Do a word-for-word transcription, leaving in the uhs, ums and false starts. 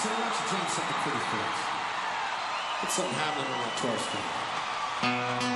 Sir, why don't you jam something pretty fast? Get something happening on that twelve string.